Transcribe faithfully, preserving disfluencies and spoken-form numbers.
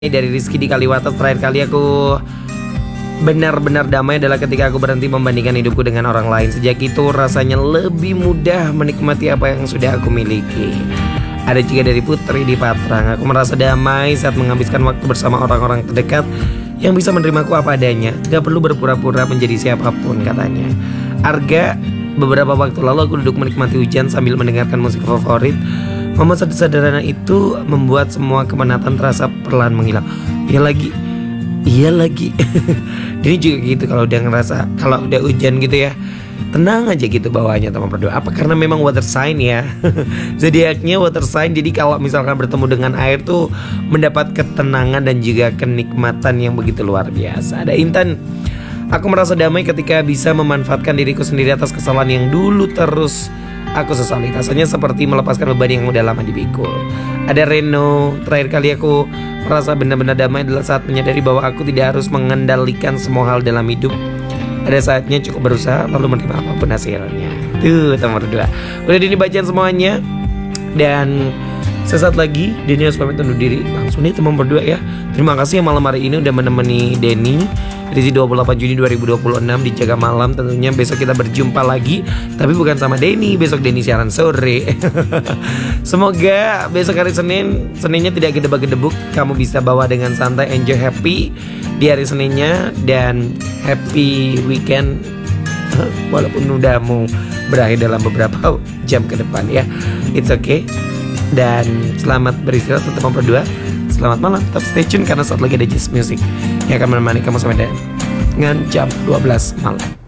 Dari Rizky di Kaliwates. Terakhir kali aku benar-benar damai adalah ketika aku berhenti membandingkan hidupku dengan orang lain. Sejak itu rasanya lebih mudah menikmati apa yang sudah aku miliki. Ada juga dari Putri di Patrang. Aku merasa damai saat menghabiskan waktu bersama orang-orang terdekat yang bisa menerimaku apa adanya. Gak perlu berpura-pura menjadi siapapun, katanya. Arga, beberapa waktu lalu aku duduk menikmati hujan sambil mendengarkan musik favorit. Momen sederhana itu membuat semua kemenatan terasa perlahan menghilang. Iya lagi, iya lagi. Ini juga gitu kalau udah ngerasa, kalau udah hujan gitu ya, tenang aja gitu bawaannya teman berdoa. Apa karena memang water sign ya? Zodiaknya water sign. Jadi kalau misalkan bertemu dengan air tuh mendapat ketenangan dan juga kenikmatan yang begitu luar biasa. Ada Intan. Aku merasa damai ketika bisa memanfaatkan diriku sendiri atas kesalahan yang dulu terus aku sesali. Rasanya seperti melepaskan beban yang udah lama dipikul. Ada Reno. Terakhir kali aku merasa benar-benar damai adalah saat menyadari bahwa aku tidak harus mengendalikan semua hal dalam hidup. Ada saatnya cukup berusaha lalu menerima apapun hasilnya. Tuh nomor dua. Udah Dini bacaan semuanya. Dan sesaat lagi Deni harus pamit undur diri. Langsung nih teman berdua ya. Terima kasih yang malam hari ini udah menemani Deni edisi dua puluh delapan Juni dua ribu dua puluh enam di Jaga Malam. Tentunya besok kita berjumpa lagi, tapi bukan sama Deni. Besok Deni siaran sore. Semoga besok hari Senin, Seninnya tidak gedebak-gedebuk. Kamu bisa bawa dengan santai, enjoy, happy di hari Seninnya. Dan happy weekend walaupun udah mau berakhir dalam beberapa jam ke depan ya. It's okay. Dan selamat beristirahat untuk teman berdua. Selamat malam, tetap stay tune karena saat lagi ada Just Music yang akan menemani kamu sampai dengan jam dua belas malam.